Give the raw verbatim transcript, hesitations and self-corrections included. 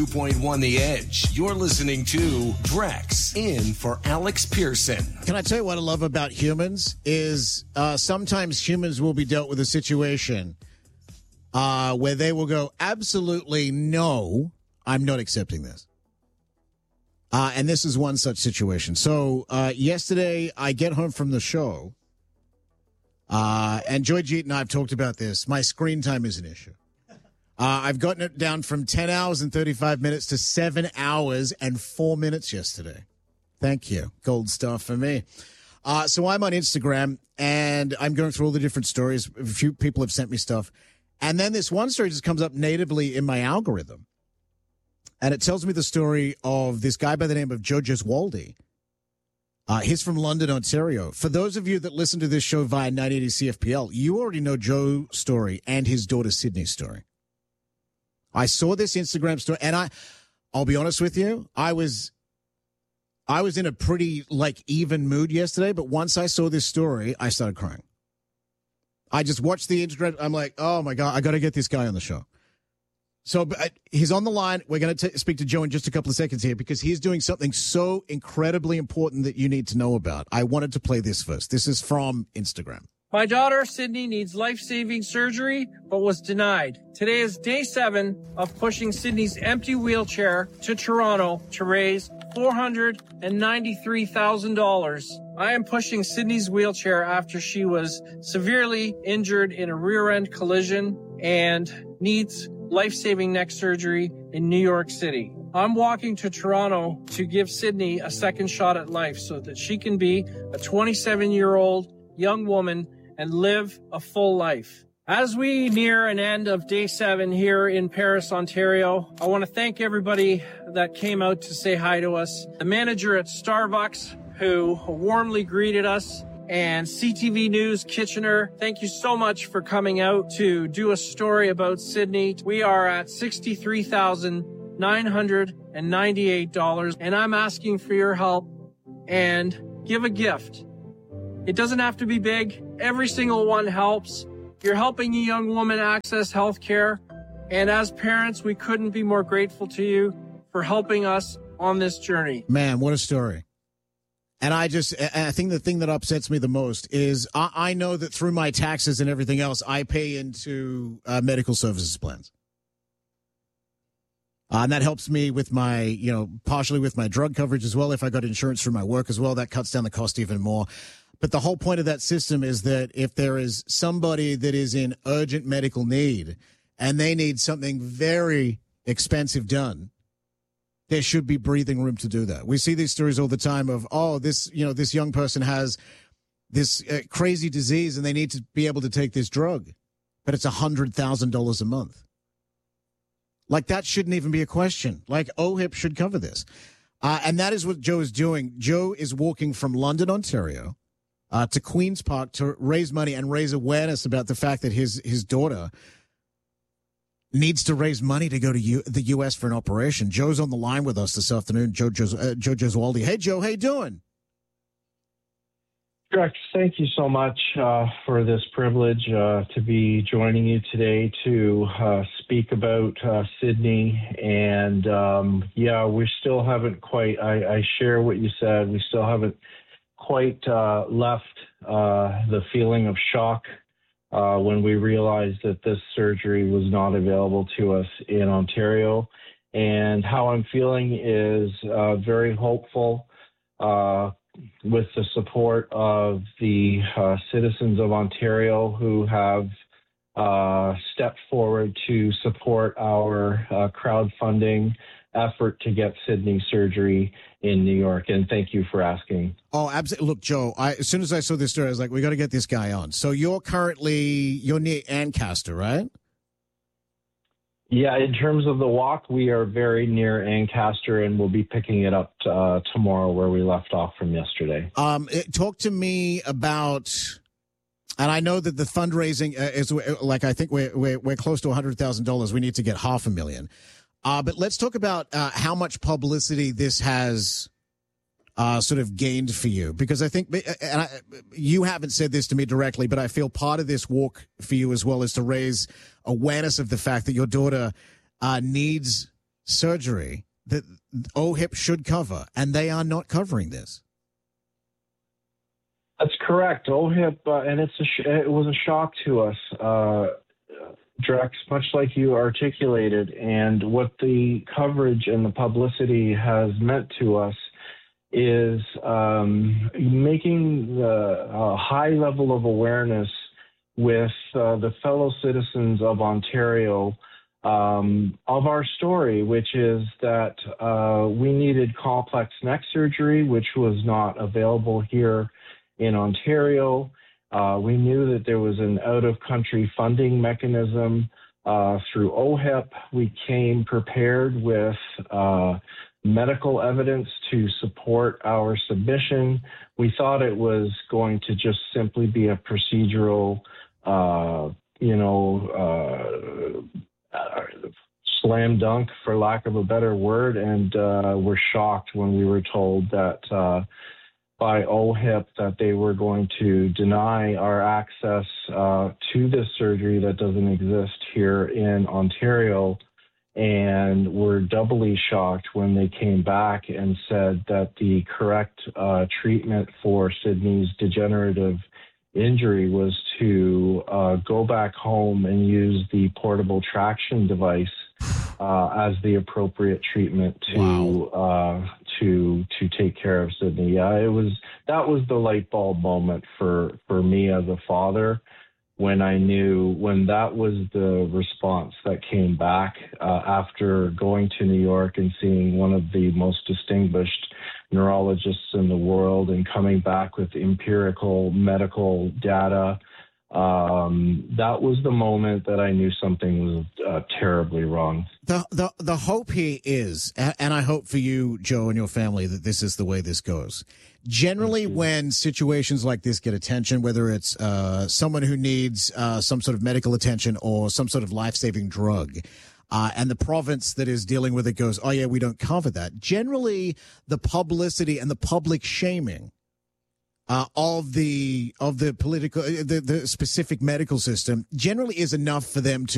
two point one The Edge. You're listening to Drex in for Alex Pearson. Can I tell you what I love about humans is uh, sometimes humans will be dealt with a situation uh, where they will go, absolutely no, I'm not accepting this. Uh, and this is one such situation. So uh, yesterday I get home from the show uh, and Joy Jeet and I have talked about this. My screen time is an issue. Uh, I've gotten it down from ten hours and thirty-five minutes to seven hours and four minutes yesterday. Thank you. Gold star for me. Uh, so I'm on Instagram, and I'm going through all the different stories. A few people have sent me stuff. And then this one story just comes up natively in my algorithm. And it tells me the story of this guy by the name of Joe Gesualdi. Uh, he's from London, Ontario. For those of you that listen to this show via nine eighty C F P L, you already know Joe's story and his daughter Sydney's story. I saw this Instagram story, and I, I'll be honest with you, I was, I was in a pretty like even mood yesterday. But once I saw this story, I started crying. I just watched the Instagram. I'm like, oh my God, I got to get this guy on the show. So uh, he's on the line. We're going to speak to Joe in just a couple of seconds here because he's doing something so incredibly important that you need to know about. I wanted to play this first. This is from Instagram. My daughter, Sydney, needs life-saving surgery, but was denied. Today is day seven of pushing Sydney's empty wheelchair to Toronto to raise four hundred ninety-three thousand dollars. I am pushing Sydney's wheelchair after she was severely injured in a rear-end collision and needs life-saving neck surgery in New York City. I'm walking to Toronto to give Sydney a second shot at life so that she can be a twenty-seven-year-old young woman and live a full life. As we near an end of day seven here in Paris, Ontario, I want to thank everybody that came out to say hi to us. The manager at Starbucks who warmly greeted us, and C T V News Kitchener, thank you so much for coming out to do a story about Sydney. We are at sixty-three thousand nine hundred ninety-eight dollars, and I'm asking for your help and give a gift. It doesn't have to be big. Every single one helps. You're helping a young woman access health care. And as parents, we couldn't be more grateful to you for helping us on this journey. Man, what a story. And I just, I think the thing that upsets me the most is I, I know that through my taxes and everything else, I pay into uh, medical services plans. Uh, and that helps me with my, you know, partially with my drug coverage as well. If I got insurance through my work as well, that cuts down the cost even more. But the whole point of that system is that if there is somebody that is in urgent medical need and they need something very expensive done, there should be breathing room to do that. We see these stories all the time of, oh, this, you know, this young person has this uh, crazy disease and they need to be able to take this drug, but it's one hundred thousand dollars a month. Like, that shouldn't even be a question. Like, O H I P should cover this. Uh, and that is what Joe is doing. Joe is walking from London, Ontario, uh, to Queen's Park to raise money and raise awareness about the fact that his his daughter needs to raise money to go to U- the U S for an operation. Joe's on the line with us this afternoon. Joe Jos- uh, Joe Gesualdi. Hey, Joe, how you doing? Drex, thank you so much uh, for this privilege uh, to be joining you today to uh, speak about uh, Sydney. And um, yeah, we still haven't quite, I, I share what you said, we still haven't quite uh, left uh, the feeling of shock uh, when we realized that this surgery was not available to us in Ontario. And how I'm feeling is uh, very hopeful uh, with the support of the uh, citizens of Ontario who have uh, stepped forward to support our uh, crowdfunding effort to get Sydney surgery in New York. And thank you for asking. Oh, absolutely. Look, Joe, I, as soon as I saw this story, I was like, we got to get this guy on. So you're currently, you're near Ancaster, right? Yeah, in terms of the walk, we are very near Ancaster, and we'll be picking it up uh, tomorrow where we left off from yesterday. Um, talk to me about, and I know that the fundraising uh, is like, I think we're we're, we're close to one hundred thousand dollars. We need to get half a million. Uh, but let's talk about uh, how much publicity this has uh, sort of gained for you, because I think, and I, you haven't said this to me directly, but I feel part of this walk for you as well is to raise awareness of the fact that your daughter uh, needs surgery that O H I P should cover, and they are not covering this. That's correct. O H I P, uh, and it's a sh- it was a shock to us, uh, Drex, much like you articulated, and what the coverage and the publicity has meant to us is um, making the uh, high level of awareness with uh, the fellow citizens of Ontario um, of our story, which is that uh, we needed complex neck surgery, which was not available here in Ontario. Uh, we knew that there was an out-of-country funding mechanism uh, through O H I P. We came prepared with uh, medical evidence to support our submission. We thought it was going to just simply be a procedural, uh, you know, uh, uh, slam dunk, for lack of a better word, and uh, we're shocked when we were told that uh, by O H I P that they were going to deny our access uh, to this surgery that doesn't exist here in Ontario. And we're doubly shocked when they came back and said that the correct uh, treatment for Sydney's degenerative injury was to uh, go back home and use the portable traction device uh, as the appropriate treatment to wow. uh, to to take care of Sydney. Yeah, it was that was the light bulb moment for for me as a father, when I knew, when that was the response that came back uh, after going to New York and seeing one of the most distinguished neurologists in the world and coming back with empirical medical data. Um, that was the moment that I knew something was uh, terribly wrong. The, the the hope here is, and I hope for you, Joe, and your family, that this is the way this goes. Generally, when situations like this get attention, whether it's uh, someone who needs uh, some sort of medical attention or some sort of life-saving drug, uh, and the province that is dealing with it goes, oh, yeah, we don't cover that. Generally, the publicity and the public shaming Uh, of the of the political the, the specific medical system generally is enough for them to